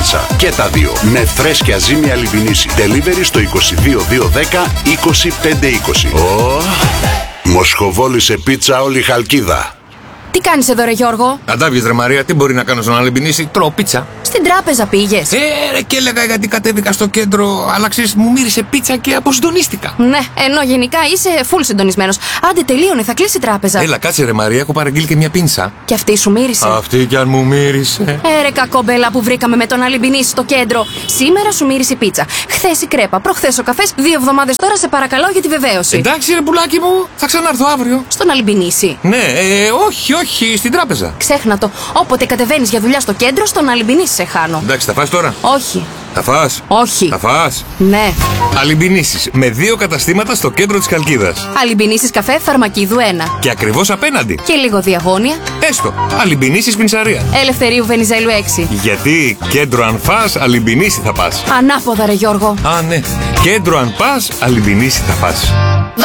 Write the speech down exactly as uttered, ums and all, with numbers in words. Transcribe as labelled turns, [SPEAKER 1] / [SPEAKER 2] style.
[SPEAKER 1] πίτσα. Και τα δύο με φρέσκια ζύμη Αλιμπινίση. Delivery στο είκοσι δύο δύο δέκα είκοσι πέντε είκοσι. Oh. Μοσχοβόλησε πίτσα όλη η Χαλκίδα.
[SPEAKER 2] Τι κάνεις εδώ ρε Γιώργο?
[SPEAKER 3] Αντάβιες ρε Μαρία, τι μπορεί να κάνω στον Αλιμπινίση? Τρώω πίτσα.
[SPEAKER 2] Στην τράπεζα πήγες?
[SPEAKER 3] Ε, ρε, και έλεγα γιατί κατέβηκα στο κέντρο, αλλά ξέρεις, μου μύρισε πίτσα και αποσυντονίστηκα.
[SPEAKER 2] Ναι, ενώ γενικά είσαι full συντονισμένος. Άντε τελείωνε, θα κλείσει η τράπεζα.
[SPEAKER 3] Έλα, κάτσε ρε Μαρία, έχω παραγγείλει και μια πίνσα.
[SPEAKER 2] Και αυτή σου μύρισε?
[SPEAKER 3] Αυτή κι αν μου μύρισε.
[SPEAKER 2] Ε, ρε κακόμπελα που βρήκαμε με τον Αλιμπινίση στο κέντρο. Σήμερα σου μύρισε η πίτσα. Χθες η κρέπα, προχθές ο καφές, δύο εβδομάδες τώρα σε παρακαλώ για τη βεβαίωση.
[SPEAKER 3] Εντάξει ρε πουλάκι μου, θα ξανάρθω αύριο.
[SPEAKER 2] Στον Αλιμπινίση?
[SPEAKER 3] Ναι, ε, όχι, όχι, στην τράπεζα.
[SPEAKER 2] Ξέχνα το. Όποτε κατεβαίνεις για δουλειά στο κέντρο, στον Αλιμπινίση σε χάνω.
[SPEAKER 3] Εντάξει, θα φας τώρα?
[SPEAKER 2] Όχι.
[SPEAKER 3] Θα φας?
[SPEAKER 2] Όχι.
[SPEAKER 3] Θα φας?
[SPEAKER 2] Ναι.
[SPEAKER 3] Αλιμπινίσεις με δύο καταστήματα στο κέντρο της Χαλκίδας.
[SPEAKER 2] Αλιμπινίσεις καφέ Φαρμακίδου ένα.
[SPEAKER 3] Και ακριβώς απέναντι.
[SPEAKER 2] Και λίγο διαγώνια.
[SPEAKER 3] Έστω. Αλιμπινίσεις πινσαρία.
[SPEAKER 2] Ελευθερίου Βενιζέλου έξι.
[SPEAKER 3] Γιατί κέντρο αν φας, Αλιμπινίση θα πας.
[SPEAKER 2] Ανάποδα ρε Γιώργο.
[SPEAKER 3] Α, ναι. Κέντρο αν πας, Αλιμπινίση θα φας.